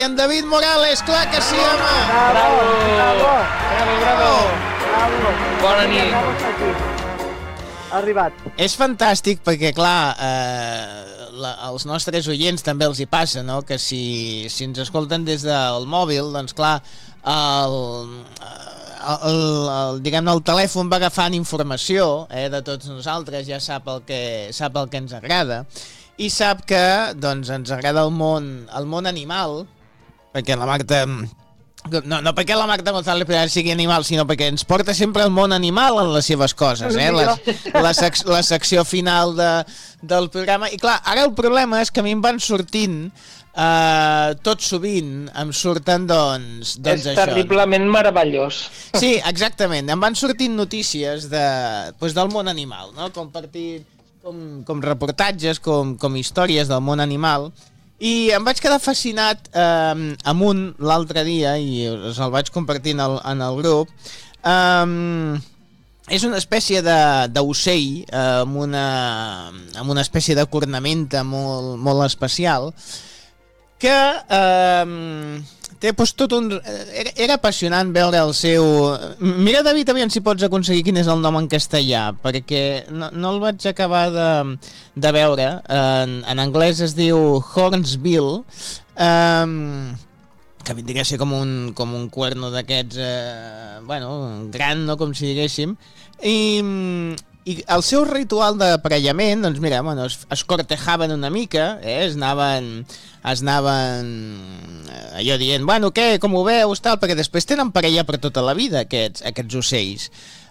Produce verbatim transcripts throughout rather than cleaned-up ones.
En David Morales, clar que sí, home! Bravo! Bravo! Bravo, bravo! Bravo! Bona nit! Ha arribat. És fantàstic perquè, clar, eh, la, als nostres oients també els hi passa, no?, que si, si ens escolten des del mòbil, doncs clar, el, el, el, el, diguem-ne, el telèfon va agafant informació eh, de tots nosaltres, ja sap el que, sap el que ens agrada, i sap que doncs, ens agrada el món, el món animal, perquè la Marta... No, no perquè la Marta González Pilar sigui animal, sinó perquè ens porta sempre el món animal en les seves coses, eh? La, la, sec, la secció final de, del programa. I clar, ara el problema és que a mi em van sortint, eh, tot sovint, em surten, doncs, doncs és això. terriblement meravellós. Sí, exactament. Em van sortint notícies de, doncs, del món animal, no? Compartir com, com reportatges, com, com històries del món animal. I em vaig quedar fascinat eh, amb un l'altre dia, i us el vaig compartir en el, en el grup. Um, és una espècie d'ocell eh, amb, una, amb una espècie de cornamenta molt, molt especial, que eh, té doncs, tot un... Era, era apassionant veure el seu... Mira, David, aviam si pots aconseguir quin és el nom en castellà, perquè no, no el vaig acabar de, de veure. En, en anglès es diu Hornsbill, um, que vindria a ser com un, com un cuerno d'aquests, eh, bueno, gran, no?, com si diguéssim. I... I el seu ritual d'aparellament, doncs mira, bueno, es, es cortejaven una mica, eh? es anaven, es anaven allò dient, bueno, què, com ho veus, tal, perquè després tenen parella per tota la vida, aquests, aquests ocells.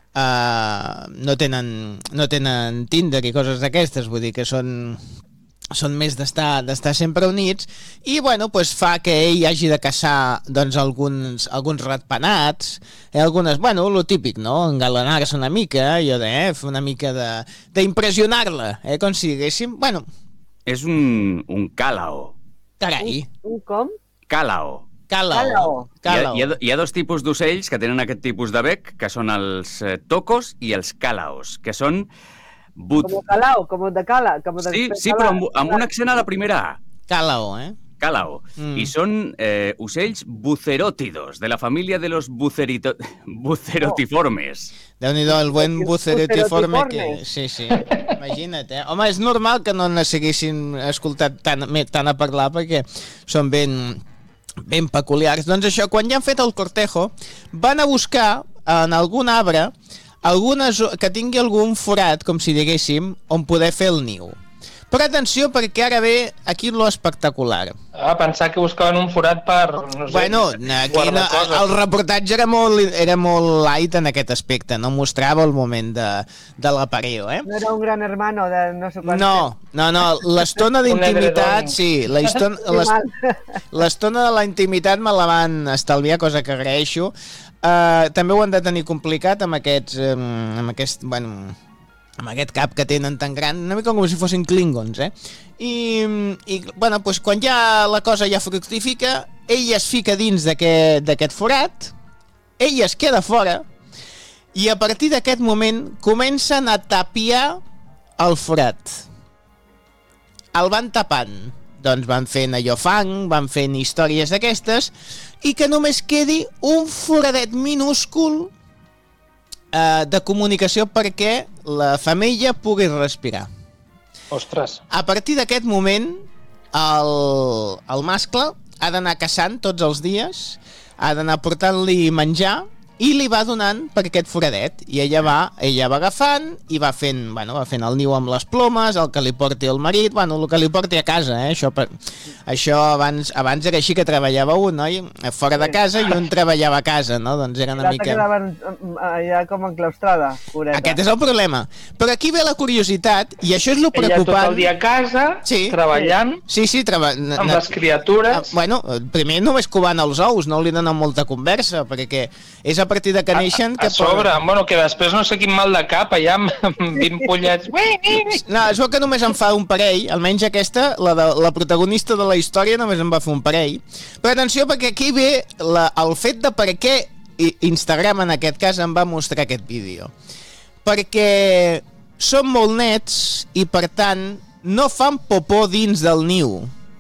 Uh, no tenen, no tenen Tinder i coses d'aquestes, vull dir que són... són més d'estar d'estar sempre units, i bueno, pues fa que ell hagi de caçar doncs alguns, alguns ratpenats, eh, algunes, bueno, lo típic, no?, engalanar-se una mica, allò de, eh, fer una mica de d'impressionar-la, eh, com si diguéssim, bueno... És un, un càlao. Carai. Un, un com? Càlao. Càlao. Càlao. Hi ha, hi, ha, hi ha dos tipus d'ocells que tenen aquest tipus de bec, que són els eh, tocos i els càlaos, que són... But... Com calao, com de cala. Com de sí, sí, però amb, amb un accent a la primera A. Càlao, eh? Càlao. Mm. I són eh, ocells bucerótidos, de la família de los bucerito... bucerotiformes. Oh. Déu-n'hi-do, el buen bucerotiforme que... Sí, sí, imagina't, eh? Home, és normal que no n'haguessin escoltat tant, tant a parlar, perquè són ben, ben peculiars. Doncs això, quan ja han fet el cortejo, van a buscar en algun arbre algunes, que tingui algun forat, com si diguéssim, on poder fer el niu. Però atenció, perquè ara ve aquí lo espectacular. Ah, pensar que buscaven un forat per... No sé, bueno, aquí no, el reportatge era molt, era molt light en aquest aspecte, no mostrava el moment de, de l'apareo, eh? No era un gran hermano de no sé quant... No, no, no, l'estona d'intimitat, sí, l'estona de la intimitat me la van estalviar, cosa que agraeixo. Uh, també ho han de tenir complicat amb aquests, um, amb aquest, bueno, amb aquest cap que tenen tan gran, una mica com si fossin klingons, eh? I, i bueno, pues, quan ja la cosa ja fructifica, ell es fica dins d'aquest forat, ell es queda fora, i a partir d'aquest moment comencen a tapiar el forat. El van tapant. Doncs van fent allò fang, van fent històries d'aquestes, i que només quedi un foradet minúscul eh, de comunicació perquè la femella pugui respirar. Ostres. A partir d'aquest moment, el, el mascle ha d'anar caçant tots els dies, ha d'anar portant-li menjar, i li va donant per aquest foradet, i ella va, ella va agafant i va fent, bueno, va fent el niu amb les plomes, el que li porti el marit, bueno, el que li porti a casa, eh? Això, per, això abans, abans era així que treballava un, no? Fora de casa, i un treballava a casa, no? Doncs era una I mica... quedaven allà com enclaustrada, pureta. Aquest és el problema. Però aquí ve la curiositat, i això és el preocupant... Ella tot el dia a casa, sí, treballant, sí, sí, treba... amb les criatures... Bueno, primer només covant els ous, no li donen molta conversa, perquè és a partir de que neixen... A, a sobre, poden... bueno, que després no sé quin mal de cap, allà amb vint pollets... No, es veu que només en fa un parell, almenys aquesta, la, de, la protagonista de la història només en va fer un parell. Però atenció, perquè aquí ve la, el fet de per què Instagram en aquest cas em va mostrar aquest vídeo. Perquè són molt nets i per tant no fan popó dins del niu,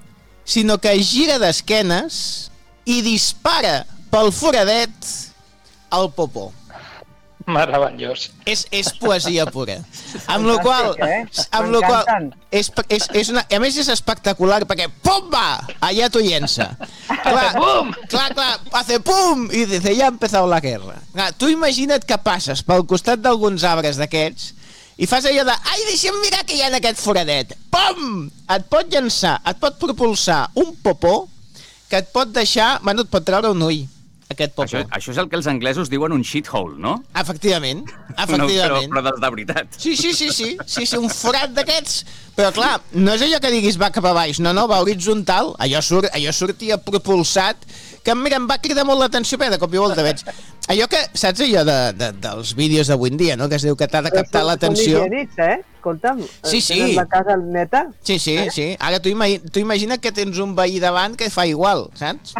sinó que es gira d'esquenes i dispara pel foradet el popó. Meravellós. És, és poesia pura. Amb la qual... eh? Amb la qual M'encanten. és, és, és una, a més és espectacular perquè pum va, allà t'ho llença. Clar, pum! clar, clar, hace pum i dice, ja ha empezado la guerra. Clar, tu imagina't que passes pel costat d'alguns arbres d'aquests i fas allò de, ai, deixa'm mirar què hi ha en aquest foradet. Pum! Et pot llençar, et pot propulsar un popó que et pot deixar, bueno, et pot treure un ull, aquest popó. Això, això és el que els anglesos diuen un shithole, no? Efectivament, No, efectivament. però, però dels de veritat. Sí, sí, sí, sí, sí, sí, un forat d'aquests. Però clar, no és allò que diguis va cap a baix, no, no, va horitzontal, allò, surt, allò sortia propulsat, que mira, em va cridar molt l'atenció, perquè de cop i volta veig... Allò que, saps allò de, de, dels vídeos d'avui en dia, no?, que es diu que t'ha de captar l'atenció. Són higiènics, eh? Escolta'm, Sí, sí. tenen la casa neta. Sí, sí, sí. Ara tu, imagi tu imagina que tens un veí davant que fa igual, saps?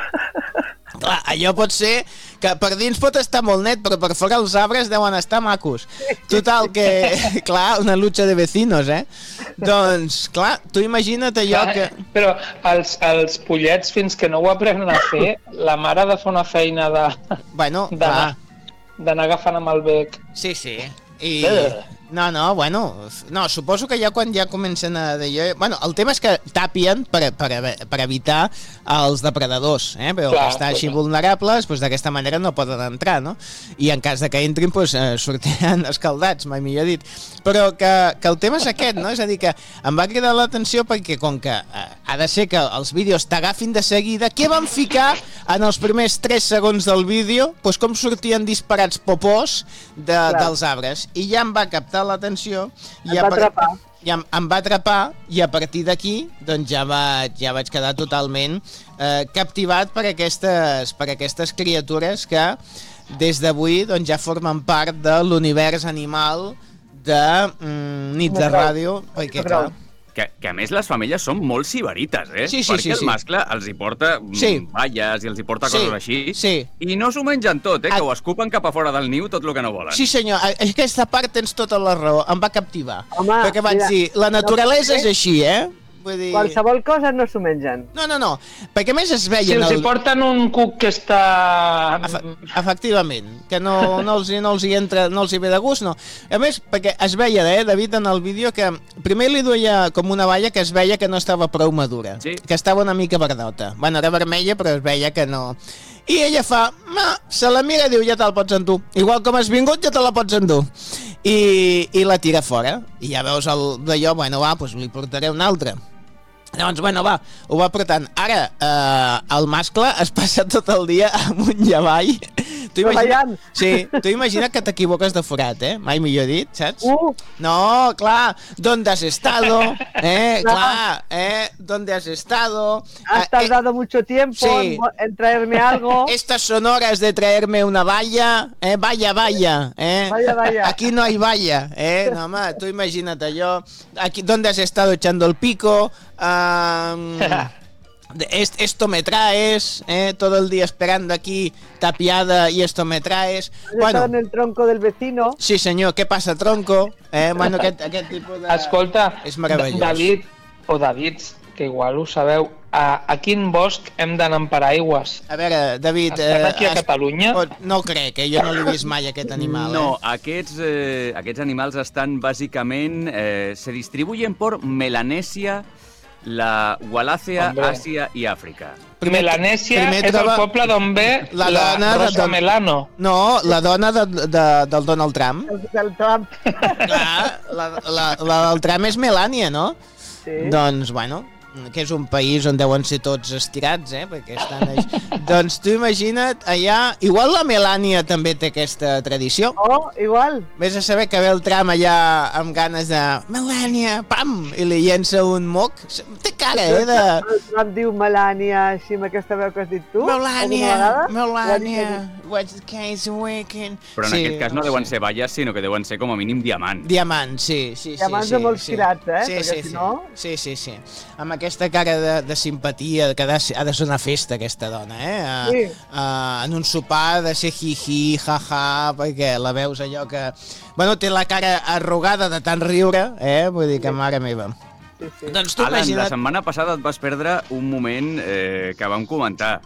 Clar, allò pot ser que per dins pot estar molt net, però per fora els arbres deuen estar macos. Total, que, clar, una lucha de vecinos, eh? Doncs, clar, tu imagina't allò Clar, que... Però els, els pollets, fins que no ho aprenen a fer, la mare ha de fer una feina de Bueno, d'anar clar, d'anar agafant amb el bec. sí, sí. I... Eh. No, no, bueno, no, suposo que ja quan ja comencen a... De... Bueno, el tema és que tapien per, per, per evitar els depredadors, eh? Però Clar, que estan així clar. vulnerables, doncs d'aquesta manera no poden entrar, no? I en cas de que entrin, doncs, eh, sortiran escaldats, mai millor dit. Però que, que el tema és aquest, no? És a dir, que em va cridar l'atenció perquè com que eh, ha de ser que els vídeos t'agafin de seguida, què van ficar en els primers tres segons del vídeo? Doncs com sortien disparats popós de, dels arbres. I ja em va captar l'atenció i Et va atrapar. i em, em va atrapar i a partir d'aquí doncs ja vaig, ja vaig quedar totalment eh, captivat per aquestes, per aquestes criatures que des d'avui doncs, ja formen part de l'univers animal de mm, Nit de Ràdio, perquè clar, Que, que a més les femelles són molt sibarites, eh? Sí, sí, Perquè sí, el sí. mascle els hi porta mm, Sí. balles i els hi porta Sí, coses així. sí. I no s'ho mengen tot, eh? Ah. Que ho escupen cap a fora del niu tot el que no volen. sí senyor, a- aquesta part tens tota la raó, em va captivar. Home, perquè vaig mira, dir, la naturalesa no, és així, eh? Vull dir... Qualsevol cosa no s'ho mengen. No, no, no, perquè a més es Si veien... els hi el- porten un cuc que està... Efe efectivament, que no, no, els, hi- no els hi entra, no els hi ve de gust, no. A més, perquè es veia, eh, David, en el vídeo, que primer li duia com una valla que es veia que no estava prou madura, Sí. que estava una mica verdota. Bueno, era vermella, però es veia que no... I ella fa, ma, se la mira i diu, ja te'l pots endur. Igual com has vingut, ja te la pots endur. I, i la tira fora. I ja veus el d'allò, bueno, va, doncs li portaré un altre. Llavors, bueno, va, ho va portant. Ara, eh, el mascle es passa tot el dia amunt i avall. Tu Treballant. Sí, tu imagina que t'equivoques de forat, eh? Mai millor dit, saps? Uh, No, clar, ¿dónde has estado? Eh, Claro. clar, eh, ¿dónde has estado? has Eh, tardado mucho tiempo sí. en, en traerme algo. Estas son horas de traerme una valla, eh, vaya, vaya, eh. Vaya, vaya. Aquí no hay valla, eh, no, home, tú imagínate yo, aquí, ¿dónde has estado echando el pico? Um, est- esto me traes, eh, todo el día esperando aquí tapiada y esto me traes. Has estado en el tronco del vecino. Sí, senyor, què passa, tronco? Eh, bueno, aquest, aquest tipus de... Escolta, És meravellós. David, o Davids, que igual ho sabeu, a, a quin bosc hem d'anar amb paraigües? A veure, David... Estan aquí a es- Catalunya? pot- No crec, eh? Jo no l'he vist mai, aquest animal. No, Eh? aquests, eh, aquests animals estan bàsicament... Eh, se distribuyen por Melanesia, la Wallacea, Hombre. Àsia i Àfrica. Primer- Melanèsia primer és troba- el poble d'on ve La la, dona de Rosa Don- Melano. No, la dona de, de, del Donald Trump. El, del Trump. Clar, la, la, la del Trump és Melania, no? Sí. Doncs, bueno, que és un país on deuen ser tots estirats, eh? Perquè estan així. Doncs tu imagina't allà... Igual la Melania també té aquesta tradició. Oh, igual. Vés a saber que ve el tram allà amb ganes de... Melania, pam! I li llença un moc. Té cara, eh? De... El Trump diu Melania, així amb aquesta veu que has dit tu. Melania, alguna vegada? Melania, what's the case weekend? Però en aquest cas no deuen ser balles, sinó que deuen ser com a mínim diamant. Diamants, sí, sí, sí. Diamants sí, de molts sí. quilats, eh? Sí, Perquè sí, si sí. no- Sí, sí, sí. Amb aquesta cara de, de simpatia, que ha de, ser- ha de ser una festa, aquesta dona, eh? A, Sí. a, en un sopar ha de ser hi-hi, ha-ha, perquè la veus allò que... Bueno, té la cara arrugada de tant riure, eh? Vull dir que, mare meva. sí, sí. Doncs tu Alan, imagina't... la setmana passada et vas perdre un moment eh, que vam comentar.